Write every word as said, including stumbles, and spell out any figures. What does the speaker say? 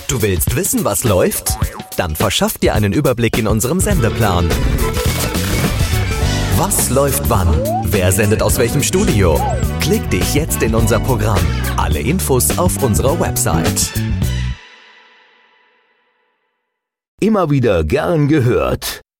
Du willst wissen, was läuft? Dann verschaff dir einen Überblick in unserem Sendeplan. Was läuft wann? Wer sendet aus welchem Studio? Klick dich jetzt in unser Programm. Alle Infos auf unserer Website. Immer wieder gern gehört.